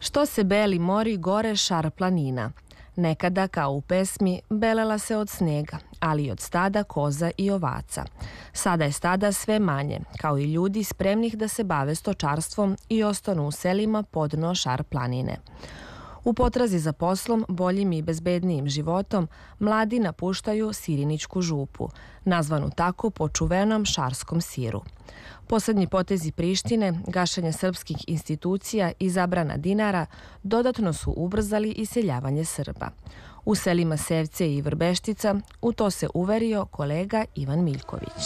Što se beli mori gore šar planina. Nekada, kao u pesmi, belela se od snega, ali i od stada koza i ovaca. Sada je stada sve manje, kao i ljudi spremnih da se bave stočarstvom i ostanu u selima podno šar planine. U potrazi za poslom, boljim i bezbednijim životom, mladi napuštaju Sirinićku župu, nazvanu tako po čuvenom šarskom siru. Poslednji potezi Prištine, gašenje srpskih institucija i zabrana dinara dodatno su ubrzali iseljavanje Srba. U selima Sevce i Vrbeštica u to se uverio kolega Ivan Miljković.